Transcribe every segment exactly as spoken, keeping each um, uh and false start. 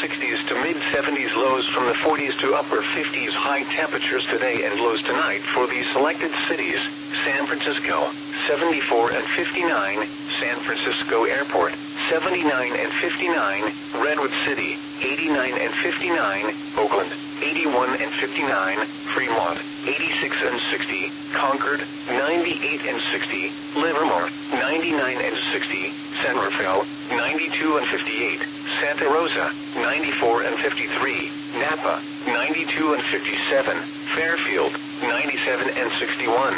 sixties to mid seventies, lows from the forties to upper fifties, high temperatures today and lows tonight for the selected cities: San Francisco, seventy-four and fifty-nine, San Francisco Airport, seventy-nine and fifty-nine, Redwood City, eighty-nine and fifty-nine, Oakland, eighty-one and fifty-nine, Fremont, eighty-six and sixty, Concord, ninety-eight and sixty, Livermore, ninety-nine and sixty, San Rafael, ninety-two and fifty-eight, Santa Rosa, ninety-four and fifty-three, Napa, ninety-two and fifty-seven, Fairfield, ninety-seven and sixty-one.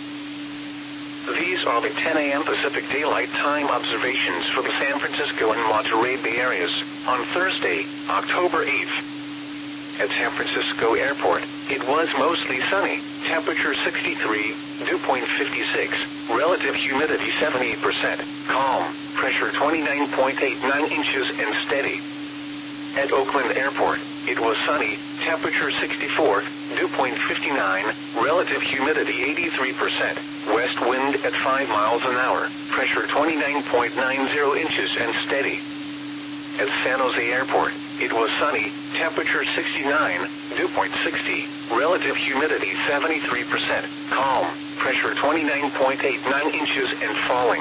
These are the ten a m Pacific Daylight Time observations for the San Francisco and Monterey Bay areas on Thursday, October eighth. At San Francisco Airport, it was mostly sunny, temperature sixty-three, dew point fifty-six, relative humidity seventy-eight percent, calm, pressure twenty-nine point eight nine inches and steady. At Oakland Airport, it was sunny, temperature sixty-four, dew point fifty-nine, relative humidity eighty-three percent, west wind at five miles an hour, pressure twenty-nine point nine zero inches and steady. At San Jose Airport, it was sunny, temperature sixty-nine, dew point sixty, relative humidity seventy-three percent, calm, pressure twenty-nine point eight nine inches and falling.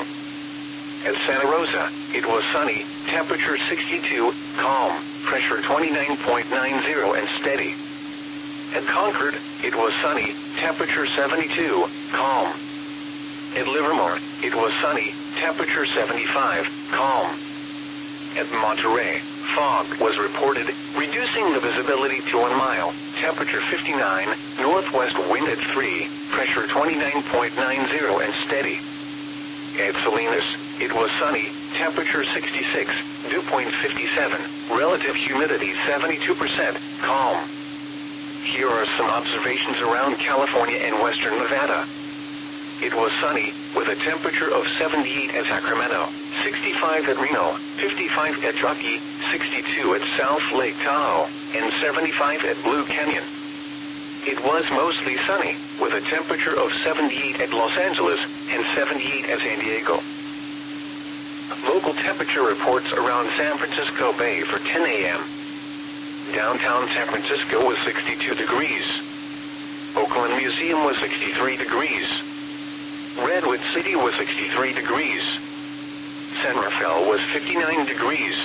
At Santa Rosa, it was sunny, temperature sixty-two, calm, pressure twenty-nine point nine zero and steady. At Concord, it was sunny, temperature seventy-two, calm. At Livermore, it was sunny, temperature seventy-five, calm. At Monterey, fog was reported, reducing the visibility to one mile, temperature fifty-nine, northwest wind at three, pressure twenty-nine point nine zero and steady. At Salinas, it was sunny, temperature sixty-six, dew point fifty-seven, relative humidity seventy-two percent, calm. Here are some observations around California and western Nevada. It was sunny, with a temperature of seventy-eight at Sacramento, sixty-five at Reno, fifty-five at Truckee, sixty-two at South Lake Tahoe, and seventy-five at Blue Canyon. It was mostly sunny, with a temperature of seventy-eight at Los Angeles and seventy-eight at San Diego. Local temperature reports around San Francisco Bay for ten a m Downtown San Francisco was sixty-two degrees. Oakland Museum was sixty-three degrees. Redwood City was sixty-three degrees. San Rafael was fifty-nine degrees.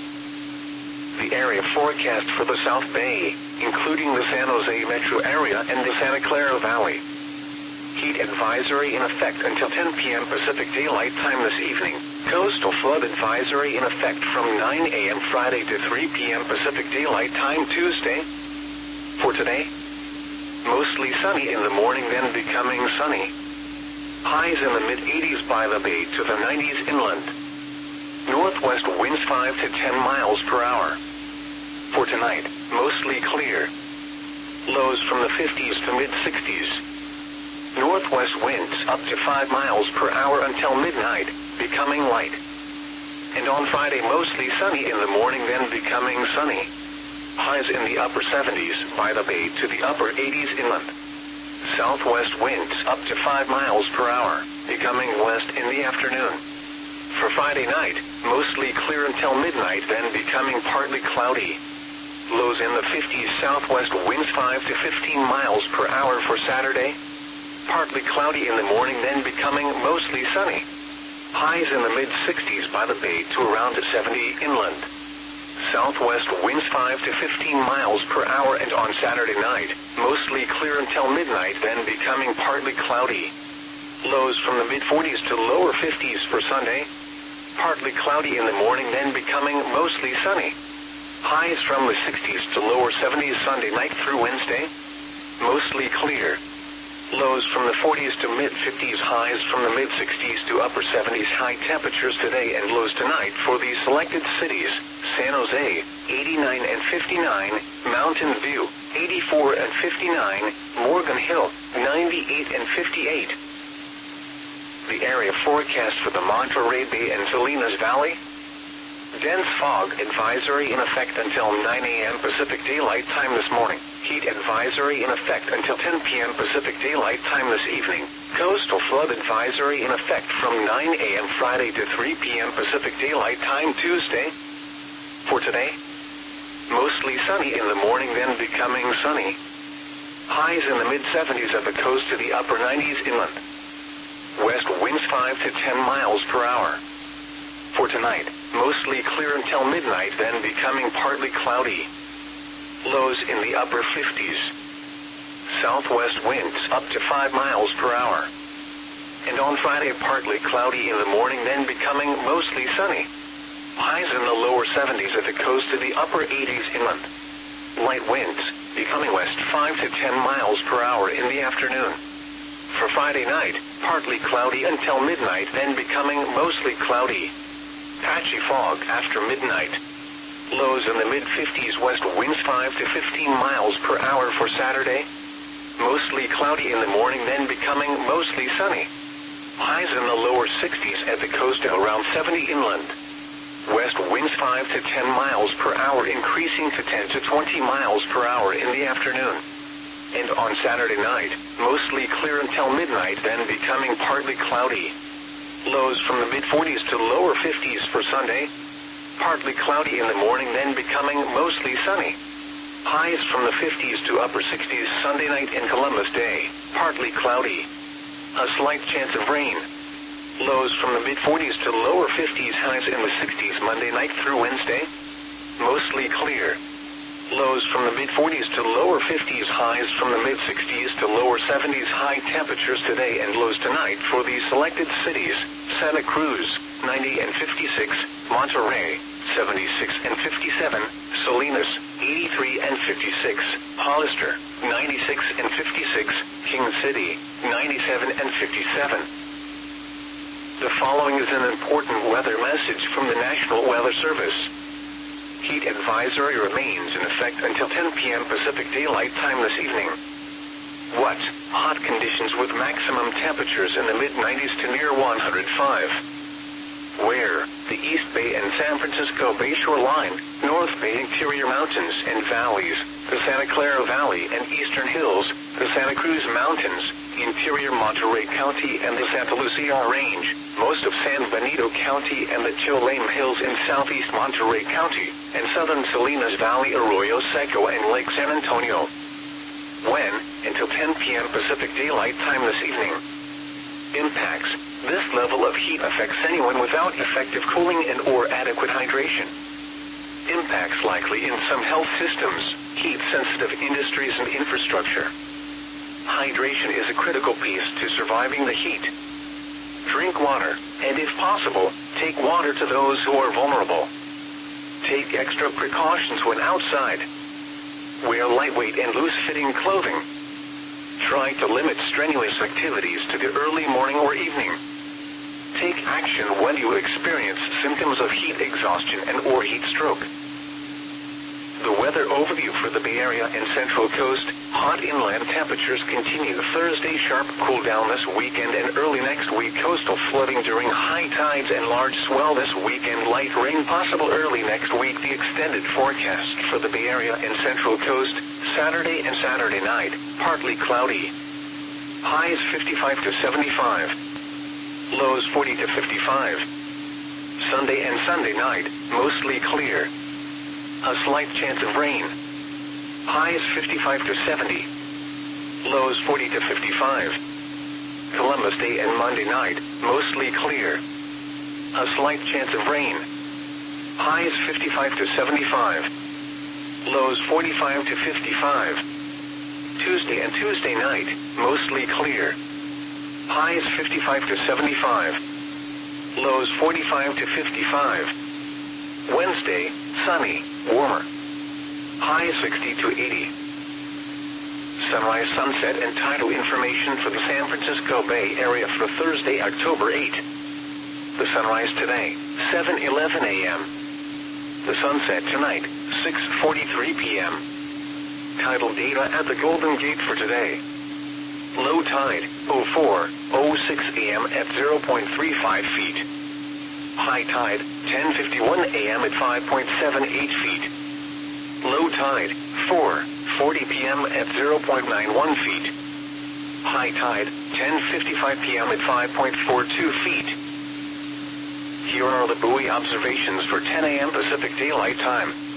The area forecast for the South Bay, including the San Jose metro area and the Santa Clara Valley. Heat advisory in effect until ten p m Pacific Daylight Time this evening. Coastal flood advisory in effect from nine a m Friday to three p m Pacific Daylight Time Tuesday. For today, mostly sunny in the morning, then becoming sunny. Highs in the mid eighties by the bay to the nineties inland. Northwest winds five to ten miles per hour. For tonight, mostly clear. Lows from the fifties to mid sixties. Northwest winds up to five miles per hour until midnight, becoming light. And on Friday, mostly sunny in the morning, then becoming sunny. Highs in the upper seventies by the bay to the upper eighties inland. Southwest winds up to five miles per hour, becoming west in the afternoon. For Friday night, mostly clear until midnight, then becoming partly cloudy. Lows in the fifties, southwest winds five to fifteen miles per hour for Saturday. Partly cloudy in the morning, then becoming mostly sunny. Highs in the mid sixties by the bay to around seventy inland. Southwest winds five to fifteen miles per hour, and on Saturday night, mostly clear until midnight, then becoming partly cloudy. Lows from the mid forties to lower fifties for Sunday. Partly cloudy in the morning, then becoming mostly sunny. Highs from the sixties to lower seventies Sunday night through Wednesday. Mostly clear. Lows from the forties to mid fifties, highs from the mid sixties to upper seventies. High temperatures today and lows tonight for the selected cities: San Jose, eighty-nine and fifty-nine, Mountain View, eighty-four and fifty-nine, Morgan Hill, ninety-eight and fifty-eight. The area forecast for the Monterey Bay and Salinas Valley: dense fog advisory in effect until nine a m Pacific Daylight Time this morning. Heat advisory in effect until ten p m Pacific Daylight Time this evening. Coastal flood advisory in effect from nine a m Friday to three p m Pacific Daylight Time Tuesday. For today, mostly sunny in the morning then becoming sunny. Highs in the mid seventies at the coast to the upper nineties inland. West winds five to ten miles per hour. For tonight, mostly clear until midnight then becoming partly cloudy. Lows in the upper fifties. Southwest winds up to five miles per hour. And on Friday partly cloudy in the morning then becoming mostly sunny. Highs in the lower seventies at the coast to the upper eighties inland. Light winds, becoming west five to ten miles per hour in the afternoon. For Friday night, partly cloudy until midnight then becoming mostly cloudy. Patchy fog after midnight. Lows in the mid fifties, west winds five to fifteen miles per hour for Saturday. Mostly cloudy in the morning then becoming mostly sunny. Highs in the lower sixties at the coast to around seventy inland. West winds five to ten miles per hour increasing to ten to twenty miles per hour in the afternoon. And on Saturday night, mostly clear until midnight then becoming partly cloudy. Lows from the mid forties to lower fifties for Sunday. Partly cloudy in the morning then becoming mostly sunny. Highs from the fifties to upper sixties Sunday night and Columbus Day. Partly cloudy. A slight chance of rain. Lows from the mid forties to lower fifties, highs in the sixties Monday night through Wednesday. Mostly clear. Lows from the mid forties to lower fifties, highs from the mid sixties to lower seventies. High temperatures today and lows tonight for these selected cities: Santa Cruz, ninety and fifty-six, Monterey, seventy-six and fifty-seven, Salinas, eighty-three and fifty-six, Hollister, ninety-six and fifty-six, King City, ninety-seven and fifty-seven. The following is an important weather message from the National Weather Service. Heat advisory remains in effect until ten p m Pacific Daylight Time this evening. What? Hot conditions with maximum temperatures in the mid nineties to near one hundred five. Where? The East Bay and San Francisco Bayshore line, North Bay interior mountains and valleys, the Santa Clara Valley and Eastern Hills, the Santa Cruz Mountains, interior Monterey County and the Santa Lucia Range, most of San Benito County and the Cholame Hills in southeast Monterey County, and southern Salinas Valley, Arroyo Seco and Lake San Antonio. When? Until ten p m Pacific Daylight Time this evening. Impacts. This level of heat affects anyone without effective cooling and or adequate hydration. Impacts likely in some health systems, heat-sensitive industries and infrastructure. Hydration is a critical piece to surviving the heat. Drink water, and if possible, take water to those who are vulnerable. Take extra precautions when outside. Wear lightweight and loose-fitting clothing. Try to limit strenuous activities to the early morning or evening. Take action when you experience symptoms of heat exhaustion and or heat stroke. The weather overview for the Bay Area and Central Coast. Hot inland temperatures continue Thursday. Sharp cool down this weekend and early next week. Coastal flooding during high tides and large swell this weekend. Light rain possible early next week. The extended forecast for the Bay Area and Central Coast. Saturday and Saturday night, partly cloudy. Highs fifty-five to seventy-five. Lows forty to fifty-five. Sunday and Sunday night, mostly clear. A slight chance of rain. Highs fifty-five to seventy. Lows forty to fifty-five. Columbus Day and Monday night, mostly clear. A slight chance of rain. Highs fifty-five to seventy-five. Lows forty-five to fifty-five. Tuesday and Tuesday night, mostly clear. Highs fifty-five to seventy-five. Lows forty-five to fifty-five. Wednesday, sunny, warmer. Highs sixty to eighty. Sunrise, sunset, and tidal information for the San Francisco Bay Area for Thursday, October eighth. The sunrise today, seven eleven a m The sunset tonight, six forty-three p m Tidal data at the Golden Gate for today. Low tide, oh four oh six a m at zero point three five feet. High tide, ten fifty-one a m at five point seven eight feet. Low tide, four forty p m at zero point nine one feet. High tide, ten fifty-five p m at five point four two feet. Here are the buoy observations for ten a m Pacific Daylight Time.